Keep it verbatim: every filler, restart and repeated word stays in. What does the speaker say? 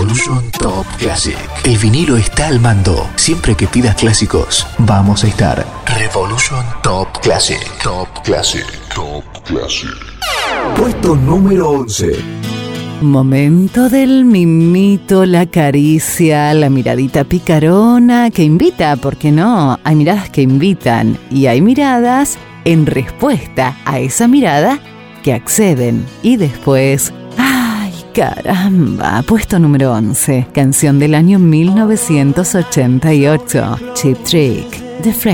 Revolution Top Classic. El vinilo está al mando. Siempre que pidas clásicos, vamos a estar. Revolution Top Classic. Top Classic. Top Classic. Puesto número once. Momento del mimito, la caricia, la miradita picarona que invita, ¿por qué no? Hay miradas que invitan y hay miradas en respuesta a esa mirada que acceden. Y después, ¡ay, caramba! Puesto número once, canción del año mil novecientos ochenta y ocho, Cheap Trick, The Friends.